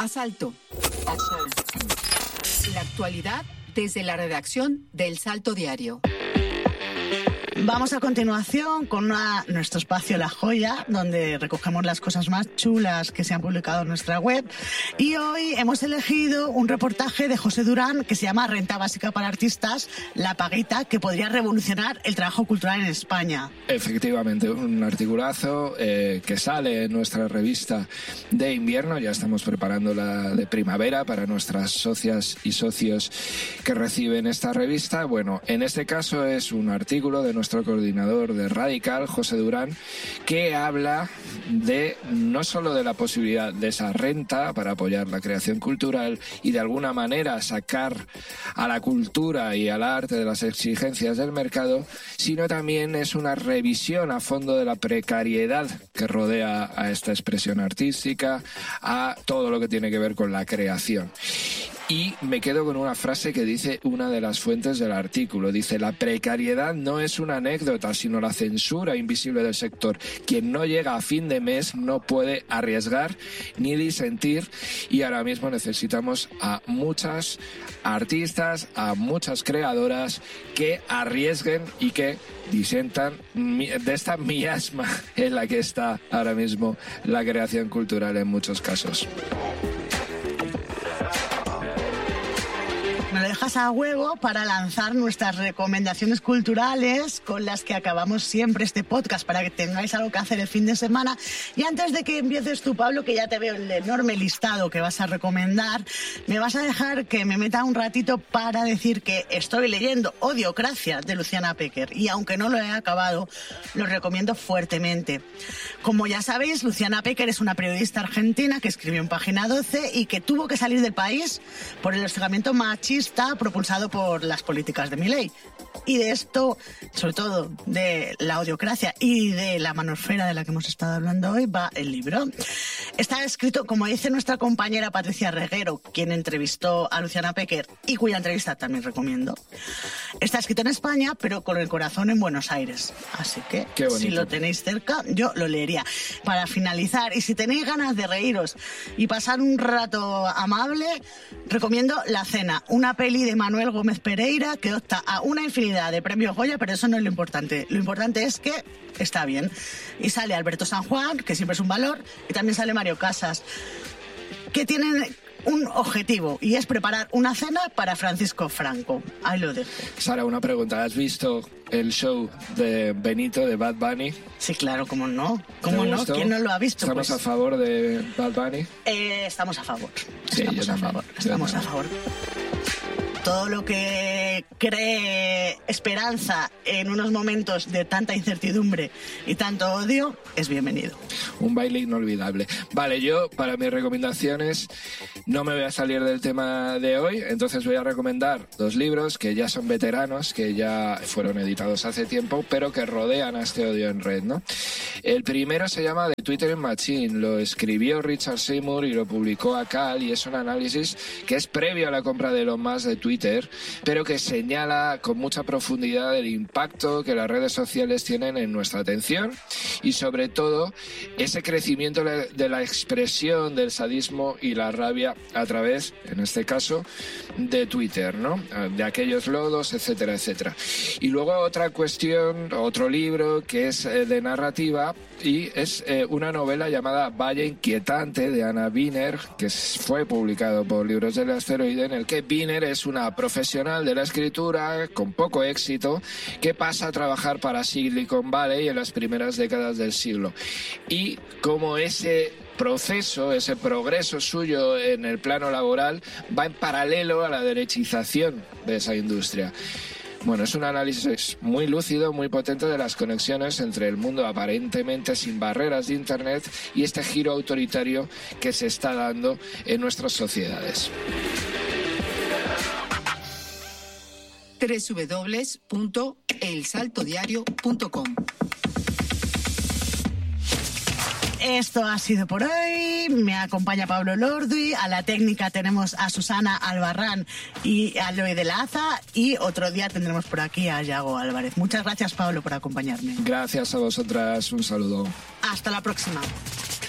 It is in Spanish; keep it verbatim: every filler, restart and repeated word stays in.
Asalto. La actualidad desde la redacción del Salto Diario. Vamos a continuación con una, nuestro espacio La Joya, donde recogemos las cosas más chulas que se han publicado en nuestra web. Y hoy hemos elegido un reportaje de José Durán que se llama Renta Básica para Artistas, la paguita que podría revolucionar el trabajo cultural en España. Efectivamente, un articulazo eh, que sale en nuestra revista de invierno. Ya estamos preparando la de primavera para nuestras socias y socios que reciben esta revista. Bueno, en este caso es un artículo de nuestro coordinador de Radical, José Durán, que habla de no solo de la posibilidad de esa renta para apoyar la creación cultural y de alguna manera sacar a la cultura y al arte de las exigencias del mercado, sino también es una revisión a fondo de la precariedad que rodea a esta expresión artística, a todo lo que tiene que ver con la creación. Y me quedo con una frase que dice una de las fuentes del artículo. Dice: la precariedad no es una anécdota, sino la censura invisible del sector. Quien no llega a fin de mes no puede arriesgar ni disentir, y ahora mismo necesitamos a muchas artistas, a muchas creadoras que arriesguen y que disentan de esta miasma en la que está ahora mismo la creación cultural en muchos casos. Me lo dejas a huevo para lanzar nuestras recomendaciones culturales con las que acabamos siempre este podcast, para que tengáis algo que hacer el fin de semana. Y antes de que empieces tú, Pablo, que ya te veo el enorme listado que vas a recomendar, me vas a dejar que me meta un ratito para decir que estoy leyendo Odiocracia de Luciana Pecker, y aunque no lo he acabado, lo recomiendo fuertemente. Como ya sabéis, Luciana Pecker es una periodista argentina que escribió en Página doce y que tuvo que salir del país por el hostigamiento machista propulsado por las políticas de Milei. Y de esto, sobre todo de la odiocracia y de la manosfera de la que hemos estado hablando hoy, va el libro. Está escrito, como dice nuestra compañera Patricia Reguero, quien entrevistó a Luciana Pecker y cuya entrevista también recomiendo. Está escrito en España, pero con el corazón en Buenos Aires. Así que, si lo tenéis cerca, yo lo leería. Para finalizar, y si tenéis ganas de reíros y pasar un rato amable, recomiendo La Cena, una peli de Manuel Gómez Pereira que opta a una infinidad de premios Goya, pero eso no es lo importante. Lo importante es que está bien. Y sale Alberto San Juan, que siempre es un valor, y también sale Mario Casas, que tienen un objetivo, y es preparar una cena para Francisco Franco. Ahí lo dejo. Sara, una pregunta. ¿Has visto el show de Benito de Bad Bunny? Sí, claro, ¿cómo no? ¿Cómo no? ¿Quién no lo ha visto? ¿Estamos pues? a favor de Bad Bunny? Eh, estamos a favor. Sí, estamos yo a también. favor. Yo Estamos también. a favor. Todo lo que cree esperanza en unos momentos de tanta incertidumbre y tanto odio es bienvenido. Un baile inolvidable. Vale, yo para mis recomendaciones no me voy a salir del tema de hoy, entonces voy a recomendar dos libros que ya son veteranos, que ya fueron editados hace tiempo, pero que rodean a este odio en red, ¿no? El primero se llama The Twitter Machine, lo escribió Richard Seymour y lo publicó Akal, y es un análisis que es previo a la compra de Elon Musk de Twitter, pero que señala con mucha profundidad el impacto que las redes sociales tienen en nuestra atención y sobre todo ese crecimiento de la expresión del sadismo y la rabia a través, en este caso, de Twitter, ¿no? De aquellos lodos, etcétera, etcétera. Y luego otra cuestión, otro libro que es eh, de narrativa, y es eh, una novela llamada Valle Inquietante de Anna Wiener, que fue publicado por Libros del Asteroide, en el que Wiener es una profesional de la escritura con poco éxito que pasa a trabajar para Silicon Valley en las primeras décadas del siglo. Y como ese proceso, ese progreso suyo en el plano laboral va en paralelo a la derechización de esa industria. Bueno, es un análisis muy lúcido, muy potente de las conexiones entre el mundo aparentemente sin barreras de Internet y este giro autoritario que se está dando en nuestras sociedades. doble u doble u doble u punto el salto diario punto com. Esto ha sido por hoy. Me acompaña Pablo Lordi. A la técnica tenemos a Susana Albarrán y a Eloy de la Aza. Y otro día tendremos por aquí a Yago Álvarez. Muchas gracias, Pablo, por acompañarme. Gracias a vosotras. Un saludo. Hasta la próxima.